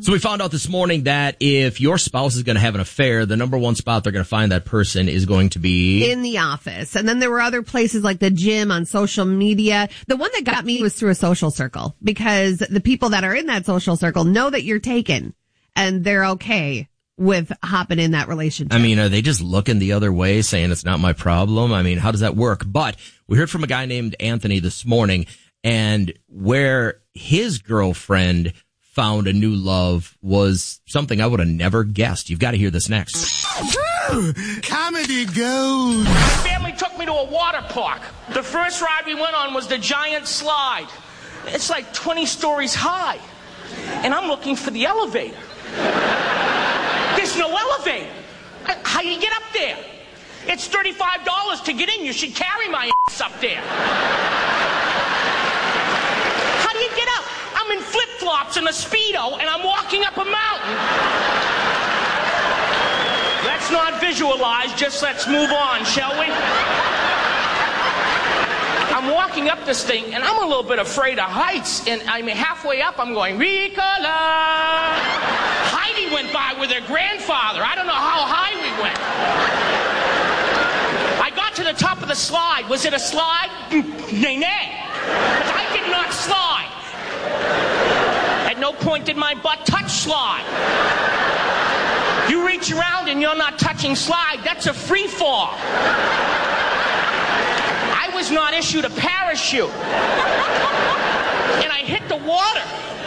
So we found out this morning that if your spouse is going to have an affair, the number one spot they're going to find that person is going to be in the office. And then there were other places like the gym, on social media. The one that got me was through a social circle, because the people that are in that social circle know that you're taken and they're okay with hopping in that relationship. I mean, are they just looking the other way saying it's not my problem? I mean, how does that work? But we heard from a guy named Anthony this morning, and where his girlfriend found a new love was something I would have never guessed. You've got to hear this next. Comedy gold. My family took me to a water park. The first ride we went on was the giant slide. It's like 20 stories high. And I'm looking for the elevator. There's no elevator. How do you get up there? It's $35 to get in. You should carry my ass up there. How do you get up? I'm in flip-flops and a Speedo, and I'm walking up a mountain. Let's not visualize, just let's move on, shall we? I'm walking up this thing, and I'm a little bit afraid of heights, and I'm halfway up, I'm going, Ricola! Heidi went by with her grandfather. I don't know how high we went. I got to the top of the slide. Was it a slide? Nay, nay. But I did not slide. At no point did my butt touch slide. You reach around and you're not touching slide. That's a free fall. I was not issued a parachute. And I hit the water.